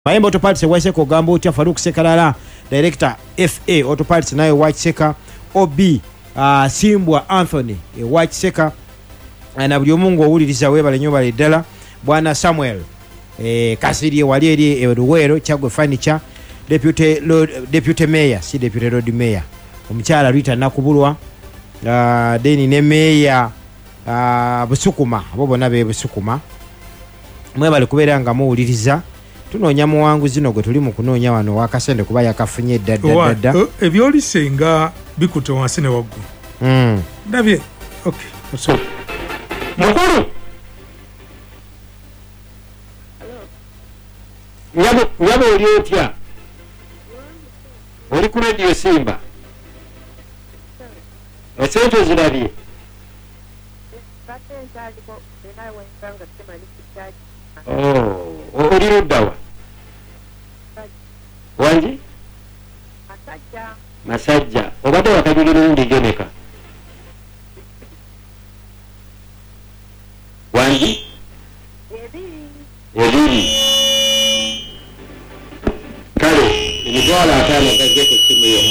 Mayembe Auto Parts Waiseko Gambo Tia Faruk Sekalala Director FA Auto Parts nayo Waiseka OB Simbwa Anthony Waiseka na buli omungu owuliriza webale nnyo bale ddala Bwana Samuel Kasiri wali eri Ruwero Chagwe Furniture Deputy Mayor si Deputy Road Mayor omukyala Rita Nakubulwa deni ne Mayor Busukuma abo bonna be Busukuma mwebale kubeera nga muwuliriza tunoonya muwangu zino gwe tuli mu kunoonya wano wakasende kuba yakafunye ddadda ebyolisenga bikutte wansi ne waggulu ndabye okay so mukulu nyabo oli otya oli ku radio Simba esente ozirabye oli luddawa wangi masajja obadde wakajulira lundi joneka wangi ebiri kale emitwalo 5 gazze ku simu yo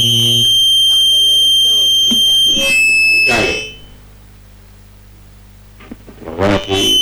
kale wati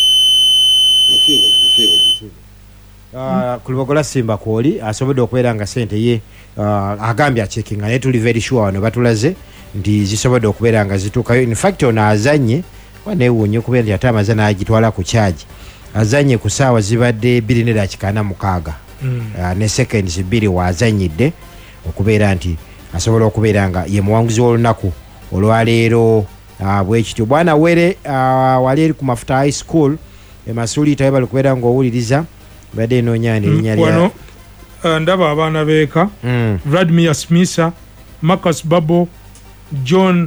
kulibogola Simba kwoli asobodde okubeera nga sente ye agambye achekinga naye tuli very sure wano batulaze nti zisobodde okubeera nga zituukayo. In fact ono azanye waneewuunye okubeera nti ate amaze n'agitwala ku charge azanye ku ssaawa zibadde 2:46 ne seconds 2 wazanyidde okubeera nti asobola okubeera nga ye muwanguzi w'olunaku olwaleero bwekityo. Bwana Were wali eri ku Mafuta High School Masuli tawe bali kubeera ng'owuliriza badde noonyani erinnya lya ndaba abaana beeka Vladimir Smisa, Marcus Babo, John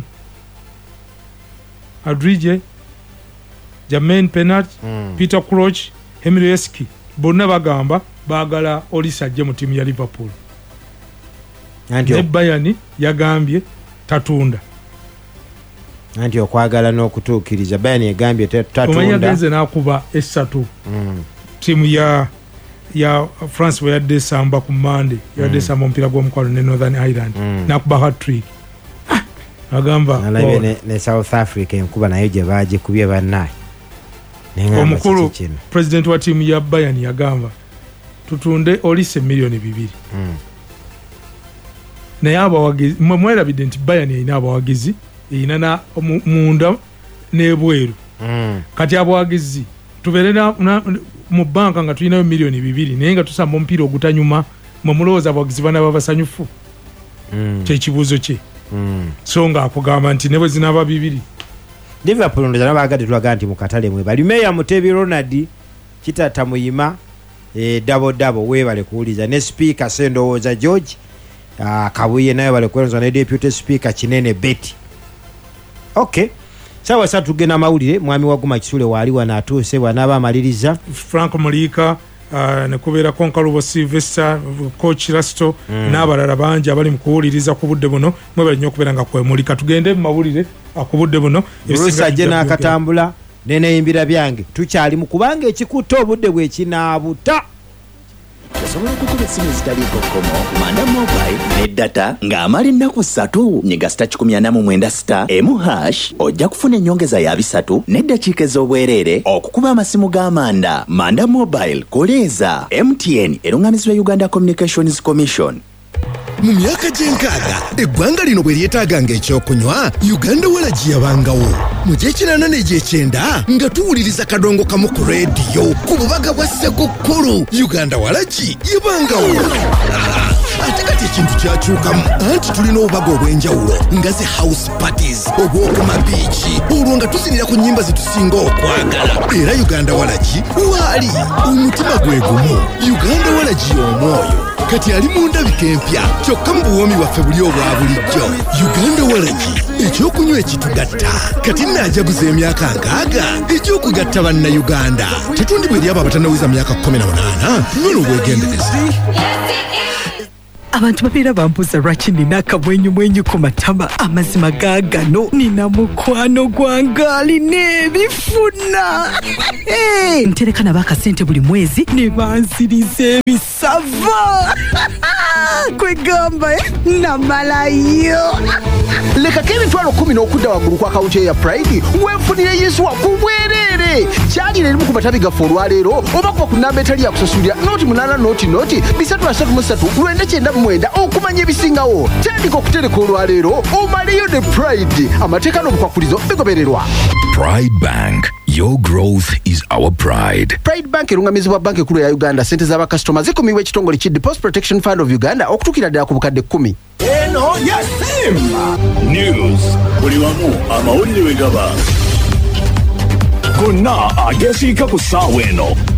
Adrije, Jermaine Penat, Peter Crouch, Henry Eski bonna bagamba baagala Olisa ajje mu tiimu ya Liverpool. Ne Bayani yagambye tatunda. Anti okwagala n'okutuukiriza Bayani yagambye tatunda. Omanya genze n'akuba essatu. Tiimu ya France we yadde samba ku Monday yadde samba omupiira gw'omukwalo ne Northern Ireland n'akuba hat-trick. Agamba ne South Africa enkuba nayo gye baagikubye bannaye. Omukulu president wa tiimu ya Bayern yagamba tutunde Olise milioni 2. Naye abawagizi mwerabidde nti Bayern erina abawagizi erina na munda n'ebweru. Kati abawagizi tubeere mu banka nga tulinayo milioni 2 naye nga tusamba omupiira ogutanyuma mulowooza abawagizi bana babasanyufu kyekibuuzo kye. So nga akugamba nti ne bwe zinaaba 2 Liverpool ndo jana bagadde tulaga nti mu katale mwe bali Meya Mutebi Ronald kitata muyima double webale kuuliza ne speaker Sendowooza George Kabuye naye bale kwenza ne deputy speaker Kinene Betty. Okay sawa sasa tugena mawulire mwami waguma Kisule wali wanatuuse bwanaba amaliriza Frank Mulika ne kubeera Konkalubo Sylvester coach Rasto n'abalala bangi abali mu kuwuliriza ku budde buno mwe bali nnyo okubeera nga kwemulika tugende mu mawulire akubudde buno Bruce ajena akatambula nene yimbira byange tukyali mu kubanga ekikutte obudde bwe kinaabuta. Osobola okukuba essimu ezitaliko kkomo Manda Mobile ne data ng'amala ennaku 3 nyiga *997# ojja kufuna ennyongeza ya 3 n'eddakiika ez'obwereere okukuba amasimu g'amanda. Manda Mobile koleeza MTN eruŋŋamizibwa Uganda Communications Commission. Mu myaka gy'enkaaga eggwanga lino bwe lyetaaganga ekyokunywa Uganda Walagi yabangawo mu gy'ekinaana n'egy'ekyenda nga tuwuliriza kadongo kamu ku reediyo ku bubaga bwa Ssekukkulu Uganda Walagi yabangawo. Ate kati ekintu kyakyukamu anti tulina obubaga obw'enjawulo nga ze house parties obw'okuma biiki olwo nga tuzinira ku nnyimba zetusinga okwagala. Era Uganda Walagi waali omutima gwe gumu. Uganda Walagi y'omwoyo kati ali mu ndabika empya kyokka mu buwoomi bwaffe buli obwa bulijjo. Uganda Walagi ekyokunywa ekitugatta kati naajaguza emyaka 60 ekyokugatta bannayuganda. Tetundibwa eri abo abatannawiza myaka 18 nyono obwegendereza. abantu babeera bambuuza lwaki nina akamwenyumwenyu ku matama. Amazima gaagano nina mukwano gwange alina ebifuna. Ntereka nabo akasente buli mwezi ne banziriza ebisava. Kwegamba namalayo. Lekako emitwalo 10 n'okudda waggulu kwa akawunti eya Pride weefunire Yesu akubwerere. Kyalira erimu ku matabi gaffe olwaleero oba kuba ku nnamba etali yakusasulira noti 8 noti 333 999 okumanya ebisingawo. Tandika okutereka olwaleero omaleyo ne Pride. Amateeka n'obukwakulizo bigobererwa. Pride Bank. Your growth is our pride. Pride Bank erungamizibwa banka ekkulu ya Uganda. Sente z'abakasitoma zikumibwa ekitongole ki Deposit Protection Fund of Uganda okutuukira ddala ku bukadde 10. eno yasimba News. Buli wamu amawulire we gaba. Gonna agesiika ku ssaawa eno.